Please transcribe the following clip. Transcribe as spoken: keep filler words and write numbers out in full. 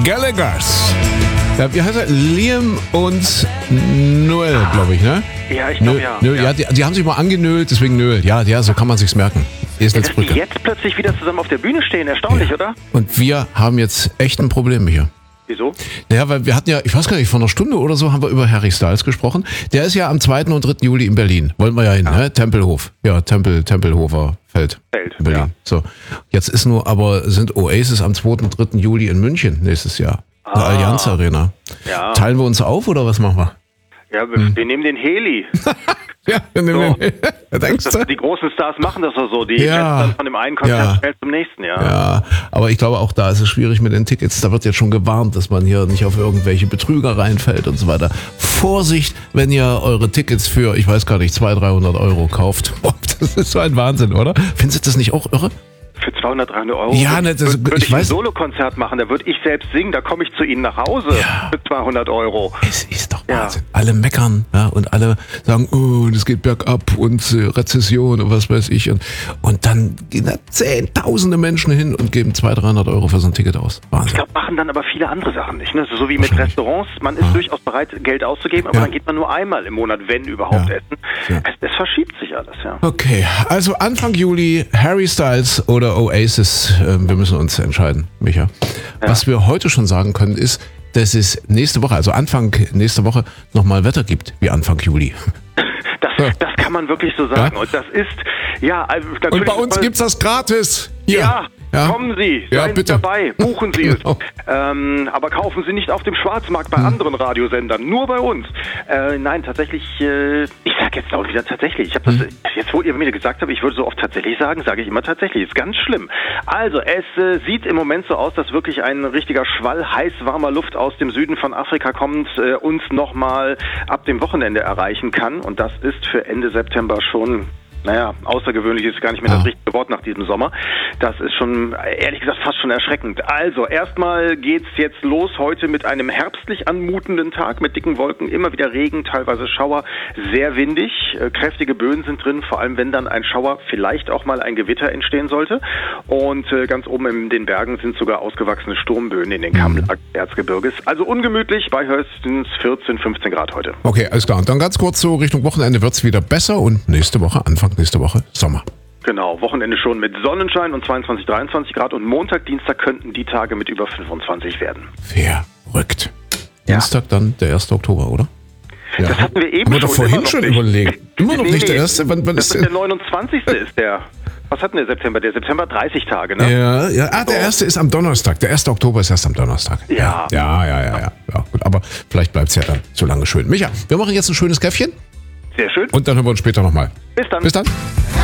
Gallagher's. Ja, wie heißt er? Liam und Noel, glaube ich, ne? Ja, ich glaube ja. Nö, ja, ja die, die haben sich mal angenölt, deswegen Noel. Ja, ja, so kann man sich's merken. Ja, dass die jetzt plötzlich wieder zusammen auf der Bühne stehen, erstaunlich, ja. Oder? Und wir haben jetzt echt ein Problem hier. Wieso? Naja, weil wir hatten ja, ich weiß gar nicht, vor einer Stunde oder so haben wir über Harry Styles gesprochen. Der ist ja am zweiten und dritten Juli in Berlin. Wollen wir ja hin, ja. ne? Tempelhof. Ja, Tempel, Tempelhofer Feld. Feld, in Berlin. Ja. So. Jetzt ist nur, aber sind Oasis am zweiten und dritten Juli in München nächstes Jahr. In der ah. Allianz Arena. Ja. Teilen wir uns auf oder was machen wir? Ja, wir, hm. wir nehmen den Heli. Ja, wir nehmen so. den Heli. Das, das, die großen Stars machen das auch so. Die ja. dann von dem einen Konzert ja. schnell zum nächsten, ja. Ja, aber ich glaube auch da ist es schwierig mit den Tickets. Da wird jetzt schon gewarnt, dass man hier nicht auf irgendwelche Betrüger reinfällt und so weiter. Vorsicht, wenn ihr eure Tickets für, ich weiß gar nicht, zweihundert, dreihundert Euro kauft. Das ist so ein Wahnsinn, oder? Findest du das nicht auch irre? Für zweihundert, dreihundert Euro ja, ne, das, würde ich, ich weiß, ein Solokonzert machen, da würde ich selbst singen, da komme ich zu Ihnen nach Hause ja. für zweihundert Euro. Es ist doch Wahnsinn. Ja. Alle meckern, ja, und alle sagen, oh, das geht bergab und äh, Rezession und was weiß ich. Und, und dann gehen da zehntausende Menschen hin und geben zweihundert, dreihundert Euro für so ein Ticket aus. Wahnsinn. Ich glaube, machen dann aber viele andere Sachen nicht. Ne? So wie mit Restaurants, man ist ja. durchaus bereit, Geld auszugeben, aber ja. dann geht man nur einmal im Monat, wenn überhaupt, ja. essen. Ja. Es, es verschiebt sich alles, ja. Okay, also Anfang Juli Harry Styles oder Oasis. Wir müssen uns entscheiden, Micha. Ja. Was wir heute schon sagen können, ist, dass es nächste Woche, also Anfang nächste Woche, nochmal Wetter gibt, wie Anfang Juli. Das, ja. das kann man wirklich so sagen. Ja? Und das ist, ja... Also und bei uns gibt's das gratis. Hier. Ja. Ja. Kommen Sie, ja, seien bitte. Sie dabei, buchen Sie genau. es. Ähm, aber kaufen Sie nicht auf dem Schwarzmarkt bei hm. anderen Radiosendern, nur bei uns. Äh, nein, tatsächlich, äh, ich sage jetzt auch wieder tatsächlich. Ich habe das, hm. jetzt wo ihr mir gesagt habt, ich würde so oft tatsächlich sagen, sage ich immer tatsächlich. Ist ganz schlimm. Also, es äh, sieht im Moment so aus, dass wirklich ein richtiger Schwall heiß warmer Luft aus dem Süden von Afrika kommt, äh, uns nochmal ab dem Wochenende erreichen kann. Und das ist für Ende September schon... Naja, außergewöhnlich ist gar nicht mehr das richtige Wort nach diesem Sommer. Das ist schon, ehrlich gesagt, fast schon erschreckend. Also, erstmal geht's jetzt los heute mit einem herbstlich anmutenden Tag mit dicken Wolken, immer wieder Regen, teilweise Schauer, sehr windig, äh, kräftige Böen sind drin, vor allem wenn dann ein Schauer, vielleicht auch mal ein Gewitter entstehen sollte. Und äh, ganz oben in den Bergen sind sogar ausgewachsene Sturmböen in den Kamm Erzgebirges. Also ungemütlich bei höchstens vierzehn, fünfzehn Grad heute. Okay, alles klar. Und dann ganz kurz so Richtung Wochenende wird's wieder besser und nächste Woche, Anfang nächste Woche Sommer. Genau, Wochenende schon mit Sonnenschein und zweiundzwanzig, dreiundzwanzig Grad und Montag, Dienstag könnten die Tage mit über fünfundzwanzig werden. Verrückt. Ja. Dienstag dann der erste Oktober, oder? Ja. Das hatten wir eben Haben wir doch schon, vorhin schon nicht. überlegt. Immer noch nee, nicht nee. der erste. Wann, wann das ist ist der neunundzwanzigste ist der. Was hat denn der September? Der September dreißig Tage, ne? Ja, ja. Ah, der erste ist am Donnerstag. Der erste Oktober ist erst am Donnerstag. Ja. Ja, ja, ja, ja. ja. ja gut, aber vielleicht bleibt es ja dann so lange schön. Micha, wir machen jetzt ein schönes Käffchen. Sehr schön. Und dann hören wir uns später nochmal. Bis dann. Bis dann.